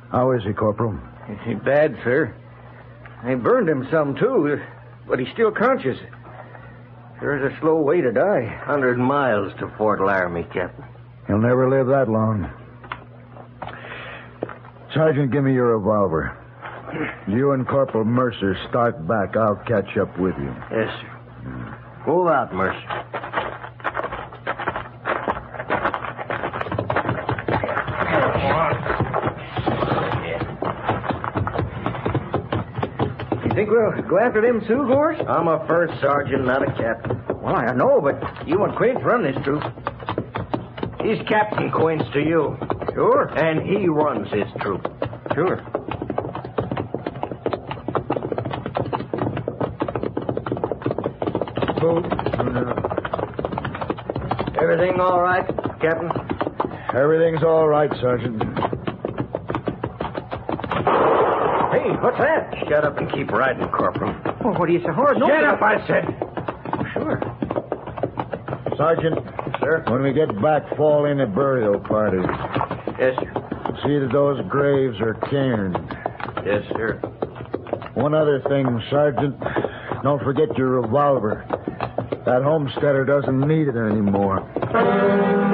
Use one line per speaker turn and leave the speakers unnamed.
How is he, Corporal?
He's bad, sir. They burned him some, too, but he's still conscious. There's a slow way to die.
100 miles to Fort Laramie, Captain.
He'll never live that long. Sergeant, give me your revolver. You and Corporal Mercer start back. I'll catch up with you.
Yes, sir. Move out, Mercer.
You think we'll go after them Sioux, Gorse?
I'm a first sergeant, not a captain.
Well, I know, but you and Quince run this troop.
He's Captain Quince to you.
Sure.
And he runs his troop.
Sure.
Everything all right, Captain?
Everything's all right, Sergeant.
Hey, what's that?
Shut up and keep riding, Corporal.
Oh, what do you say? Hard? No,
Shut up, I said.
Sure.
Sergeant.
Sir?
When we get back, fall in at burial parties.
Yes, sir.
See that those graves are cairned.
Yes, sir.
One other thing, Sergeant. Don't forget your revolver. That homesteader doesn't need it anymore.